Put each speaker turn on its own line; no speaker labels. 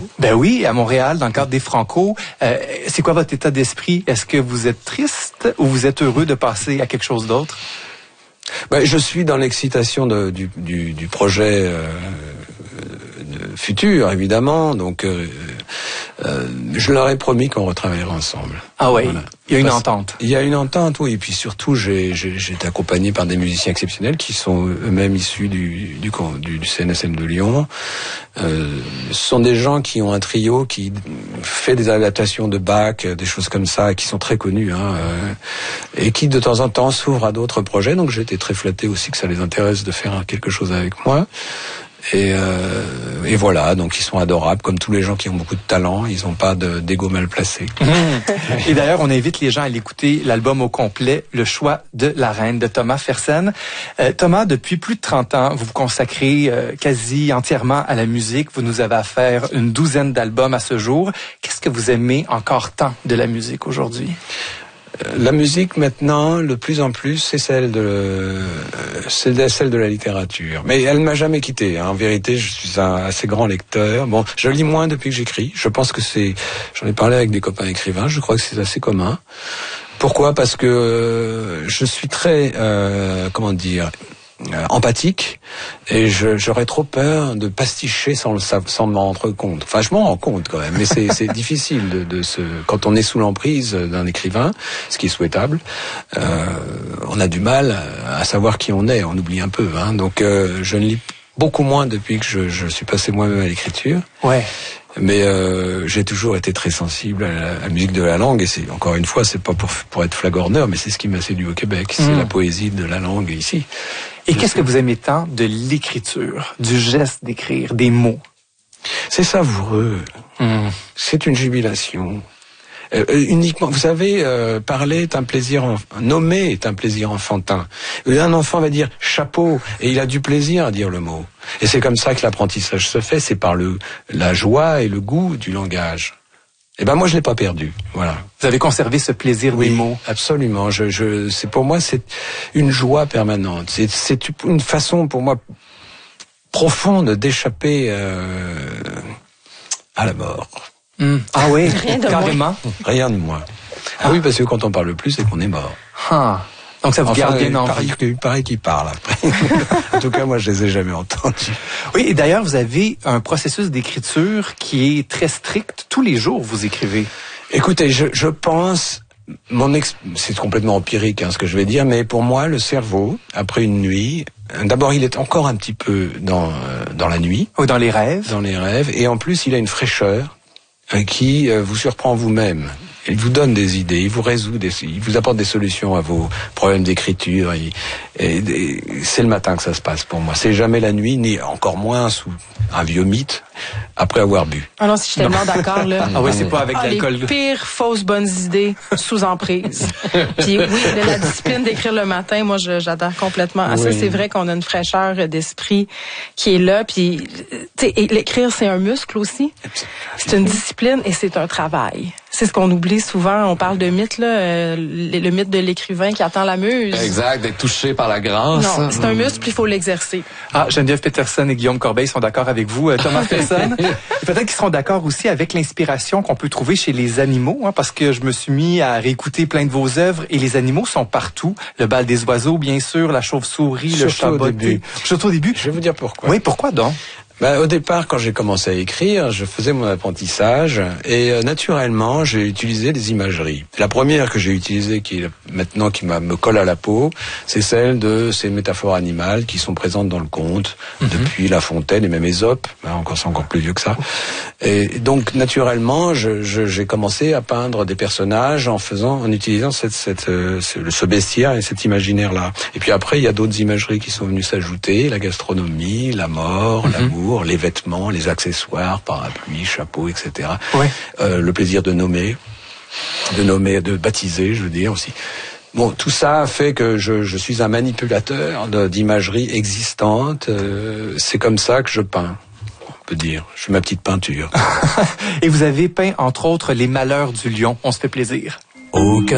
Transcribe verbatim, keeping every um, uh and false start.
Ben oui, à Montréal, dans le cadre des Franco. Euh, c'est quoi votre état d'esprit? Est-ce que vous êtes triste ou vous êtes heureux de passer à quelque chose d'autre?
Ben, je suis dans l'excitation de, du, du, du projet euh, de futur, évidemment. Donc, euh, euh, je leur ai promis qu'on retravaillerait ensemble.
Ah oui, voilà. Il y a une
Parce,
entente.
Il y a une entente, oui. Et puis surtout, j'ai, j'ai, j'ai été accompagné par des musiciens exceptionnels qui sont eux-mêmes issus du, du, du, du C N S M de Lyon. Euh, ce sont des gens qui ont un trio qui fait des adaptations de Bach, des choses comme ça, qui sont très connus, hein, euh, et qui de temps en temps s'ouvrent à d'autres projets. Donc j'ai été très flatté aussi que ça les intéresse de faire quelque chose avec moi. Et, euh, et voilà, donc ils sont adorables, comme tous les gens qui ont beaucoup de talent, ils n'ont pas de, d'ego mal placé.
Et d'ailleurs, on invite les gens à l'écouter, l'album au complet, Le choix de la reine de Thomas Fersen. Euh, Thomas, depuis plus de trente ans, vous vous consacrez euh, quasi entièrement à la musique. Vous nous avez offert une douzaine d'albums à ce jour. Qu'est-ce que vous aimez encore tant de la musique aujourd'hui?
La musique maintenant, de plus en plus, c'est celle de, c'est celle de la littérature. Mais elle m'a jamais quitté. Hein. En vérité, je suis un assez grand lecteur. Bon, je lis moins depuis que j'écris. Je pense que c'est, j'en ai parlé avec des copains écrivains. Je crois que c'est assez commun. Pourquoi? Parce que je suis très, euh, comment dire, Euh, empathique, et je, j'aurais trop peur de pasticher sans le sans m'en rendre compte. Enfin, je m'en rends compte quand même, mais c'est, c'est difficile de, de se quand on est sous l'emprise d'un écrivain, ce qui est souhaitable. Euh, on a du mal à savoir qui on est, on oublie un peu. Hein, donc, euh, je ne lis beaucoup moins depuis que je, je suis passé moi-même à l'écriture.
Ouais.
Mais euh, j'ai toujours été très sensible à la, à la musique de la langue, et c'est encore une fois, c'est pas pour pour être flagorneur, mais c'est ce qui m'a séduit au Québec, c'est mmh. la poésie de la langue ici.
Et qu'est-ce que vous aimez tant de l'écriture, du geste d'écrire, des mots?
C'est savoureux. Mmh. C'est une jubilation. Euh, uniquement, vous savez, euh, parler est un plaisir, enf... nommer est un plaisir enfantin. Un enfant va dire chapeau et il a du plaisir à dire le mot. Et c'est comme ça que l'apprentissage se fait, c'est par le la joie et le goût du langage. Eh ben moi je l'ai pas perdu, voilà.
Vous avez conservé ce plaisir
oui,
des mots.
Absolument. Je, je, c'est pour moi c'est une joie permanente. C'est, c'est une façon pour moi profonde d'échapper euh, à la mort.
Mmh. Ah oui,
rien de
carrément.
Rien de moins. Ah, ah oui, parce que quand on parle plus, c'est qu'on est mort.
Ah. Donc ça vous
enfin,
garde bien en vie.
Il paraît qu'ils parlent après. En tout cas, moi, je les ai jamais entendus.
Oui, et d'ailleurs, vous avez un processus d'écriture qui est très strict. Tous les jours, vous écrivez.
Écoutez, je, je pense, mon ex, c'est complètement empirique hein, ce que je vais dire, mais pour moi, le cerveau, après une nuit, d'abord, il est encore un petit peu dans dans la nuit.
Ou dans les rêves.
Dans les rêves, et en plus, il a une fraîcheur qui vous surprend vous-même. Il vous donne des idées, il vous résout, des, il vous apporte des solutions à vos problèmes d'écriture. Et, et, et c'est le matin que ça se passe pour moi. C'est jamais la nuit, ni encore moins sous un vieux mythe, après avoir bu.
Ah non, si je suis tellement d'accord, là.
Ah oui, c'est pas avec
ah,
l'alcool.
Les pires fausses bonnes idées sous emprise. Puis oui, de la discipline d'écrire le matin, moi, je, j'adore complètement. Ah, oui. Ça, c'est vrai qu'on a une fraîcheur d'esprit qui est là. Puis, tu sais, l'écrire, c'est un muscle aussi. C'est une discipline et c'est un travail. C'est ce qu'on oublie souvent. On parle de mythe, là, euh, le, le mythe de l'écrivain qui attend la muse.
Exact, d'être touché par la grâce.
Non, c'est un muscle, puis il faut l'exercer.
Ah, Geneviève Peterson et Guillaume Corbeil sont d'accord avec vous, euh, Thomas Fersen. Peut-être qu'ils seront d'accord aussi avec l'inspiration qu'on peut trouver chez les animaux, hein, parce que je me suis mis à réécouter plein de vos œuvres et les animaux sont partout. Le bal des oiseaux, bien sûr, la chauve-souris,
Surtout
le chat botté. Surtout au début.
Je vais vous dire pourquoi.
Oui, pourquoi donc?
Ben, au départ, quand j'ai commencé à écrire, je faisais mon apprentissage et euh, naturellement, j'ai utilisé des imageries. La première que j'ai utilisée, qui est maintenant qui m'a, me colle à la peau, c'est celle de ces métaphores animales qui sont présentes dans le conte mm-hmm. depuis La Fontaine et même Ésope. Ben, encore, c'est encore plus vieux que ça. Et donc, naturellement, je, je, j'ai commencé à peindre des personnages en faisant, en utilisant cette, cette, euh, ce, ce bestiaire et cet imaginaire-là. Et puis après, il y a d'autres imageries qui sont venues s'ajouter, la gastronomie, la mort, mm-hmm. l'amour, les vêtements, les accessoires, parapluie, chapeau, et cetera.
Ouais.
Euh, le plaisir de nommer, de nommer, de baptiser, je veux dire aussi. Bon, tout ça fait que je, je suis un manipulateur de, d'imagerie existante. Euh, c'est comme ça que je peins. On peut dire, je fais ma petite peinture.
Et vous avez peint entre autres les malheurs du lion. On se fait plaisir.
Aucun